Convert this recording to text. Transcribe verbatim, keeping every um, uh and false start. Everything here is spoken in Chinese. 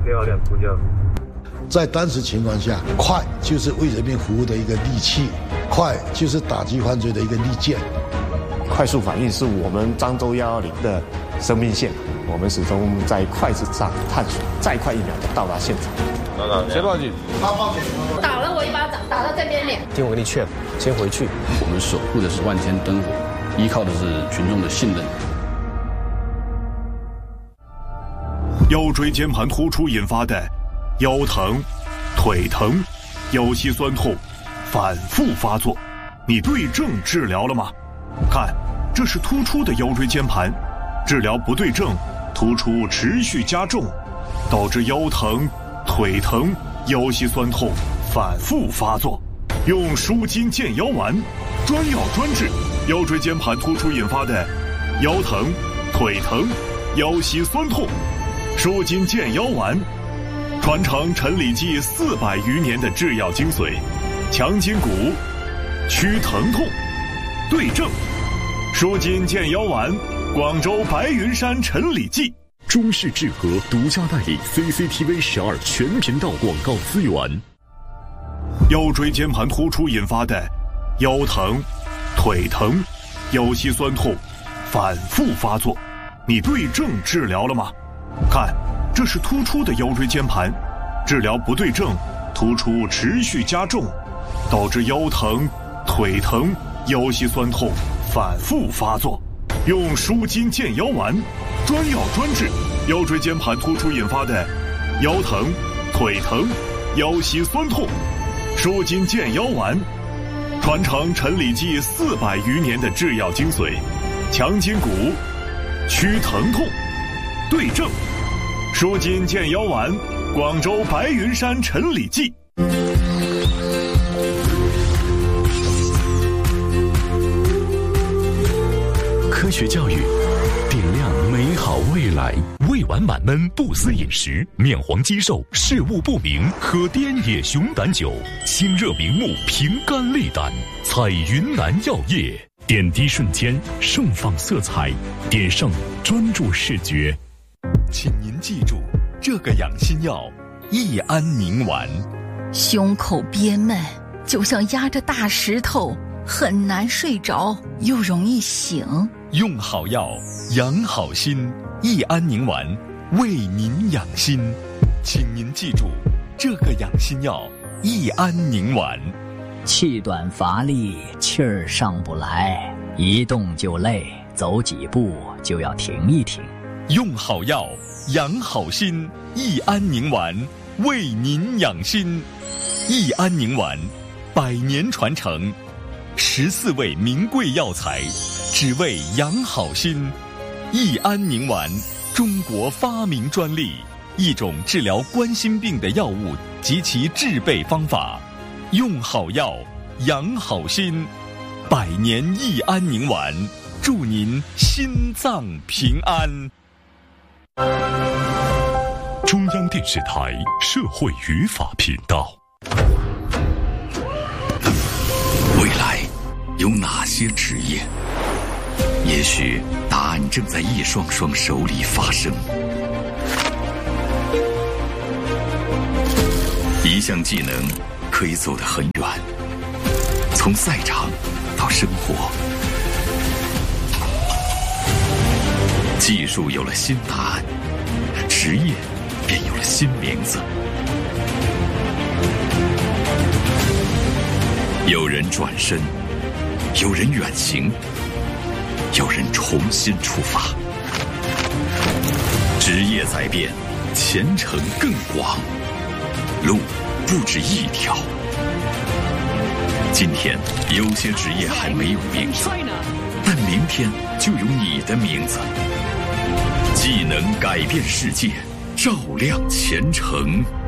漂亮，顾教。 在当时情况下，快就是为人民服务的一个利器，快就是打击犯罪的一个利剑。 快速反应是我们漳州一一零的生命线，我们始终在快字上探索，再快一秒就到达现场。 谁报警？ 他报警。打了我一巴掌，打到这边脸。 听我跟你劝，先回去。 我们守护的是万天灯火，依靠的是群众的信任。 腰椎间盘突出引发的腰疼、腿疼、腰膝酸痛反复发作，你对症治疗了吗？看，这是突出的腰椎间盘，治疗不对症，突出持续加重，导致腰疼、腿疼、腰膝酸痛反复发作。用舒筋健腰丸，专药专治腰椎间盘突出引发的腰疼、腿疼、腰膝酸痛。舒筋健腰丸，传承陈李济四百余年的制药精髓，强筋骨，祛疼痛，对症。舒筋健腰丸，广州白云山陈李济。 中视智和独家代理 C C T V 十二全频道广告资源。 腰椎间盘突出引发的腰疼、腿疼、腰膝酸痛反复发作，你对症治疗了吗？看，这是突出的腰椎间盘，治疗不对症，突出持续加重，导致腰疼、腿疼、腰膝酸痛反复发作。用舒筋健腰丸，专药专治腰椎间盘突出引发的腰疼、腿疼、腰膝酸痛。舒筋健腰丸，传承陈李济四百余年的制药精髓，强筋骨，祛疼痛，对症。舒筋健腰丸，广州白云山陈李济。 科学教育，点亮美好未来。胃脘满闷不思饮食，面黄肌瘦视物不明，喝滇野熊胆酒，清热明目，平肝利胆。彩云南药业，点滴瞬间盛放色彩，点上专注视觉。 请您记住这个养心药益安宁丸。 胸口憋闷，就像压着大石头，很难睡着，又容易醒。 用好药养好心，益安宁丸为您养心。请您记住这个养心药益安宁丸。 气短乏力，气儿上不来，一动就累，走几步就要停一停。 用好药养好心，益安宁丸为您养心。益安宁丸百年传承，十四味名贵药材，只为养好心。益安宁丸，中国发明专利，一种治疗冠心病的药物及其制备方法。用好药养好心，百年益安宁丸，祝您心脏平安。 中央电视台社会语法频道。 未来有哪些职业？也许答案正在一双双手里发生。一项技能可以走得很远，从赛场到生活。技术有了新答案，职业便有了新名字。有人转身，有人远行，有人重新出发。职业在变，前程更广，路不止一条。今天有些职业还没有名字，但明天就有你的名字。技能改变世界，照亮前程。